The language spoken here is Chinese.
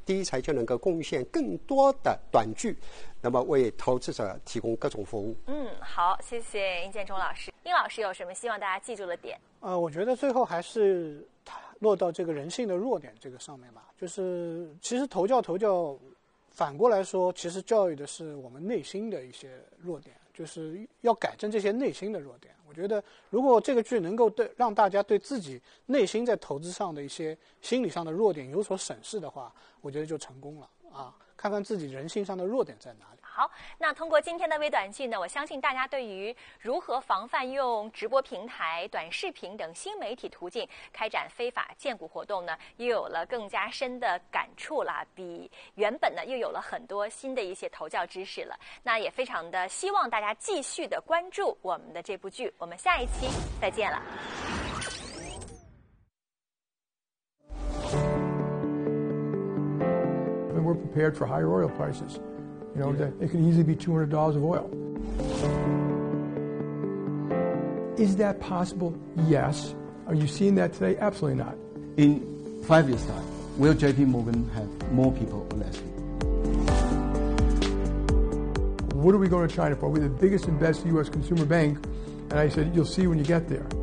第一财就能够贡献更多的短剧，那么为投资者提供各种服务。 好，谢谢殷建中老师。殷老师有什么希望大家记住的点？ 我觉得最后还是落到这个人性的弱点这个上面吧。就是其实投教，反过来说，其实教育的是我们内心的一些弱点，就是要改正这些内心的弱点。我觉得如果这个剧能够让大家对自己内心在投资上的一些心理上的弱点有所审视的话，我觉得就成功了啊！看看自己人性上的弱点在哪里。 好，那通过今天的微短剧呢，我相信大家对于如何防范用直播平台、短视频等新媒体途径开展非法荐股活动呢，又有了更加深的感触啦，比原本呢又有了很多新的一些投教知识了。那也非常的希望大家继续的关注我们的这部剧，我们下一期再见了。 We're prepared for higher oil prices. You know, that it can easily be $200 of oil. Is that possible? Yes. Are you seeing that today? Absolutely not. In 5 years' time, will JP Morgan have more people or less people? What are we going to China for? We're the biggest and best U.S. consumer bank. And I said, you'll see when you get there.